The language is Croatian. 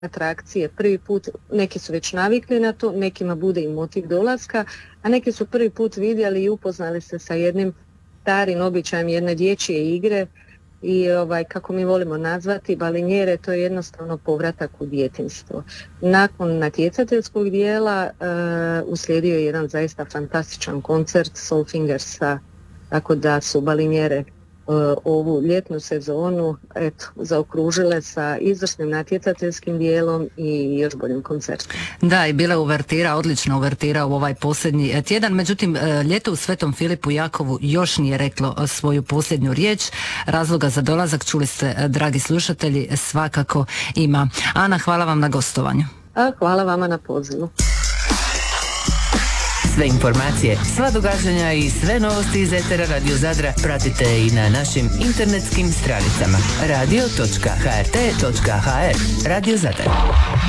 atrakcije. Prvi put, neki su već navikli na to, nekima bude i motiv dolaska, a neki su prvi put vidjeli i upoznali se sa jednim starim običajem jedne dječje igre i kako mi volimo nazvati balinjere, to je jednostavno povratak u djetinjstvo. Nakon natjecateljskog dijela uslijedio je jedan zaista fantastičan koncert Soulfingersa, tako da su balinjere ovu ljetnu sezonu zaokružile sa izvrsnim natjecateljskim dijelom i još boljim koncertom. Da, i bila uvertira, odlična uvertira u ovaj posljednji tjedan, međutim ljeto u Svetom Filipu Jakovu još nije reklo svoju posljednju riječ. Razloga za dolazak, čuli ste, dragi slušatelji, svakako ima. Ana, hvala vam na gostovanju. Hvala vama na pozivu. Sve informacije, sva događanja i sve novosti iz etera Radio Zadra pratite i na našim internetskim stranicama radio.hrt.hr. Radio Zadar.